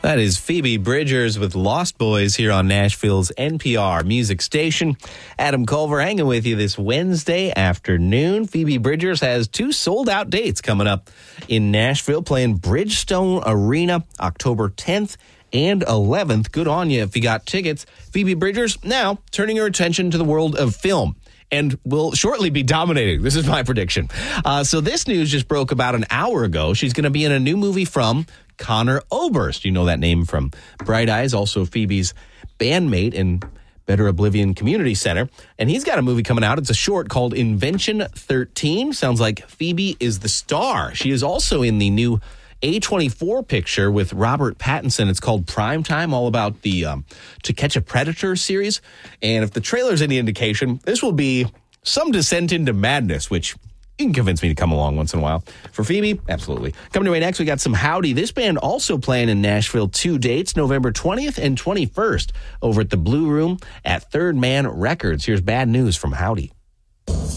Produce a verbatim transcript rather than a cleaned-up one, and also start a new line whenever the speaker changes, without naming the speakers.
That is Phoebe Bridgers with Lost Boys here on Nashville's N P R music station. Adam Culver hanging with you this Wednesday afternoon. Phoebe Bridgers has two sold-out dates coming up in Nashville, playing Bridgestone Arena October tenth and eleventh. Good on you if you got tickets. Phoebe Bridgers now turning her attention to the world of film, and will shortly be dominating. This is my prediction. Uh, so this news just broke about an hour ago. She's going to be in a new movie from Conor Oberst. You know that name from Bright Eyes, also Phoebe's bandmate in Better Oblivion Community Center. And he's got a movie coming out. It's a short called Invention thirteen. Sounds like Phoebe is the star. She is also in the new A twenty-four picture with Robert Pattinson. It's called Primetime, all about the um, To Catch a Predator series. And if the trailer's any indication, this will be some descent into madness, which you can convince me to come along once in a while. For Phoebe, absolutely. Coming away next, we got some Howdy. This band also playing in Nashville, two dates, November twentieth and twenty-first, over at the Blue Room at Third Man Records. Here's bad news from Howdy.